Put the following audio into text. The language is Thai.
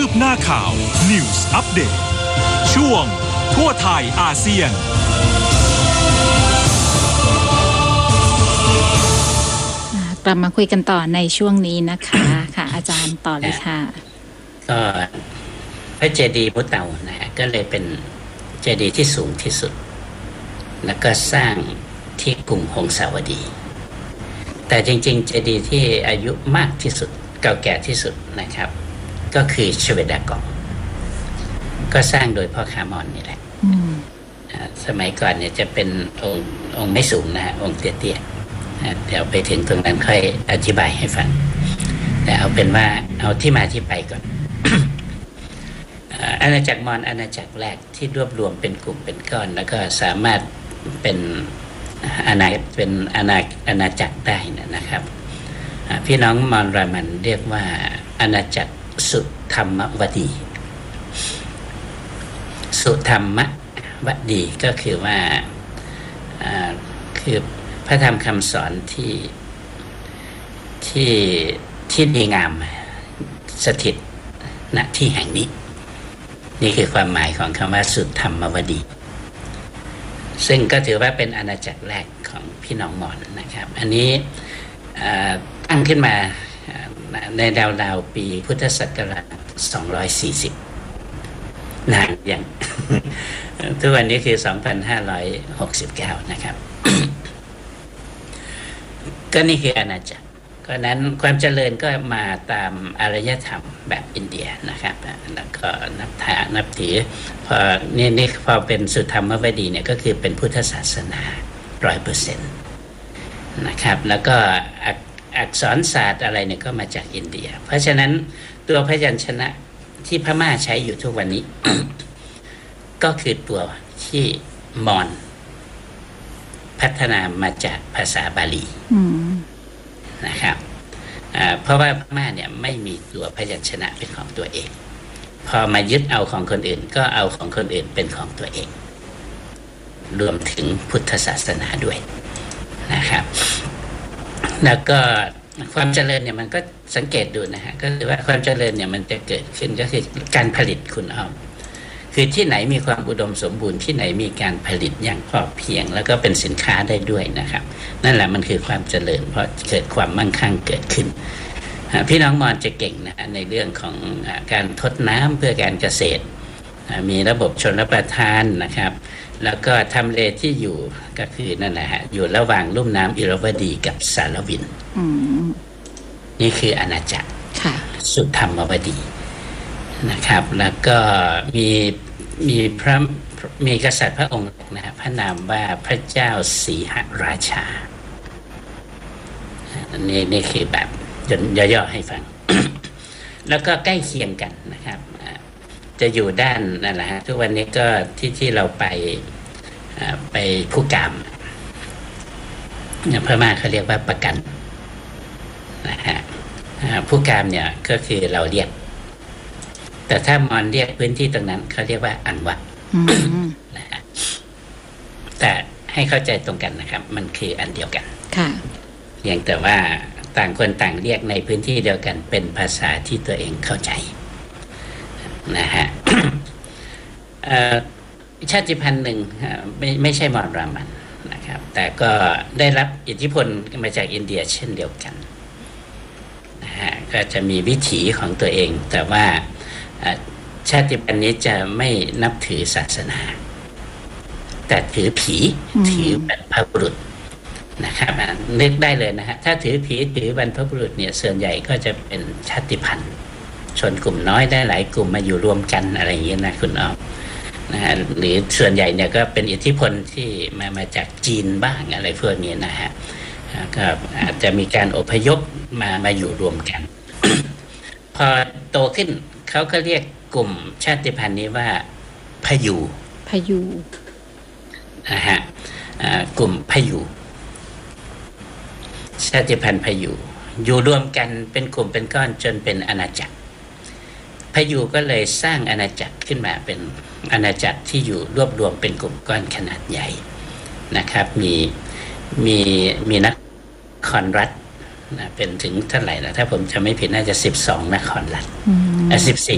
บหน้าข่าว News Update ช่วงทั่วไทยอาเซียนกลับมาคุยกันต่อในช่วงนี้นะคะค่ะอาจารย์ต่อเลยค่ะก็พระเจดีย์มุเตานะฮะก็เลยเป็นเจดีย์ที่สูงที่สุดแล้วก็สร้างที่กรุงหงสาวดีแต่จริงๆเจดีย์ที่อายุมากที่สุดเก่าแก่ที่สุดนะครับก็คือชเวดากองก็สร้างโดยพ่อค้ามอญนี่แหละสมัยก่อนเนี่ยจะเป็นองค์ไม่สูงนะฮะองค์เตี้ยๆเดี๋ยวไปถึงตรงนั้นค่อยอธิบายให้ฟังแต่เอาเป็นว่าเอาที่มาที่ไปก่อน อาณาจักรมอญอาณาจักรแรกที่รวบรวมเป็นกลุ่มเป็นก้อนแล้วก็สามารถเป็นอาณาจักรได้นะครับพี่น้องมอญรามันเรียกว่าอาณาจักรสุธรรมวดีสุธรรมวดีก็คือว่าคือพระธรรมคำสอนที่ดีงามสถิตณที่แห่งนี้นี่คือความหมายของคำว่าสุธรรมวดีซึ่งก็ถือว่าเป็นอาณาจักรแรกของพี่น้องมอญนะครับอันนี้ตั้งขึ้นมาในราวๆปีพุทธศักราช240นานอย่าง ทุกวันนี้คือ2569นะครับ ก็นี่คืออาณาจักรก็นั้นความเจริญก็มาตามอารยธรรมแบบอินเดียนะครับแล้วก็นับถือพอนี่พอเป็นสุธรรมวดีเนี่ยก็คือเป็นพุทธศาสนา 100% นะครับแล้วก็อักษรศาสตร์อะไรเนี่ยก็มาจากอินเดียเพราะฉะนั้นตัวพยัญชนะที่พม่าใช้อยู่ทุกวันนี้ ก็คือตัวที่มอญพัฒนามาจากภาษาบาลีนะครับเพราะว่าพม่าเนี่ยไม่มีตัวพยัญชนะเป็นของตัวเองพอมายึดเอาของคนอื่นก็เอาของคนอื่นเป็นของตัวเองรวมถึงพุทธศาสนาด้วยนะครับแล้วก็ความเจริญเนี่ยมันก็สังเกตดูนะฮะก็คือว่าความเจริญเนี่ยมันจะเกิดขึ้นก็คือการผลิตคุณอ้อมคือที่ไหนมีความอุดมสมบูรณ์ที่ไหนมีการผลิตอย่างพอเพียงแล้วก็เป็นสินค้าได้ด้วยนะครับนั่นแหละมันคือความเจริญเพราะเกิดความมั่งคั่งเกิดขึ้นพี่น้องมอญจะเก่งนะในเรื่องของการทดน้ำเพื่อการเกษตรมีระบบชลประทานนะครับแล้วก็ทำเลที่อยู่ก็คือนั่นแหละฮะอยู่ระหว่างลุ่มน้ำอิรวดีกับสารวินนี่คืออาณาจักรสุธรรมวดีนะครับแล้วก็มีกษัตริย์พระองค์นะฮะพระนามว่าพระเจ้าสีหราชานี่คือแบบย่อๆให้ฟัง แล้วก็ใกล้เคียงกันนะครับจะอยู่ด้านนั่นแหละฮะทุกวันนี้ก็ที่เราไปผู้กามพม่าเขาเรียกว่าประกันนะฮะผู้กามเนี่ยก็คือเราเรียกแต่ถ้ามอญเรียกพื้นที่ตรงนั้นเขาเรียกว่าอันวะนะฮะแต่ให้เข้าใจตรงกันนะครับมันคืออันเดียวกันค่ะเพียงแต่ว่าต่างคนต่างเรียกในพื้นที่เดียวกันเป็นภาษาที่ตัวเองเข้าใจนะฮะชาติพันธุ์หนึ่งไม่ใช่มอญรามันนะครับแต่ก็ได้รับอิทธิพลมาจากอินเดียเช่นเดียวกันนะฮะก็จะมีวิถีของตัวเองแต่ว่าชาติพันธุ์นี้จะไม่นับถือศาสนาแต่ถือผีถือบรรพบุรุษนะครับนึกได้เลยนะฮะถ้าถือผีถือบรรพบุรุษเนี่ยส่วนใหญ่ก็จะเป็นชาติพันธุ์ชนกลุ่มน้อยได้หลายกลุ่มมาอยู่รวมกันอะไรอย่างเงี้ยนะคุณอ้อมนะฮะหรือส่วนใหญ่เนี่ยก็เป็นอิทธิพลที่มาจากจีนบ้างอะไรพวกนี้นะฮะก็อาจจะมีการอพยพมาอยู่รวมกัน พอโตขึ้นเขาก็เรียกกลุ่มชาติพันธุ์นี้ว่าพยูนะฮะกลุ่มพยูชาติพันธุ์พยูอยู่รวมกันเป็นกลุ่มเป็นก้อนจนเป็นอาณาจักรพยูก็เลยสร้างอาณาจักรขึ้นมาเป็นอาณาจักรที่อยู่รวบรวมเป็นกลุ่มก้อนขนาดใหญ่นะครับมีนครรัฐเป็นถึงเท่าไหร่นะถ้าผมจำไม่ผิดน่าจะ12นครรัฐ14